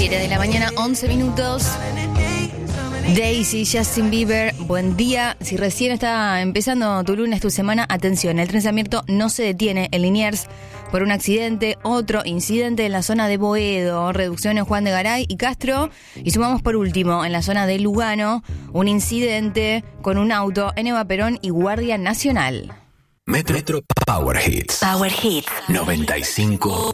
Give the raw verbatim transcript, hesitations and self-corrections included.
siete de la mañana, once minutos. Daisy, Justin Bieber, buen día. Si recién está empezando tu lunes, tu semana, atención, el tren Sarmiento no se detiene en Liniers por un accidente, otro incidente en la zona de Boedo, reducción en Juan de Garay y Castro, y sumamos por último en la zona de Lugano, un incidente con un auto en Eva Perón y Guardia Nacional. Metro, Metro Power Hits. Power Hits noventa y cinco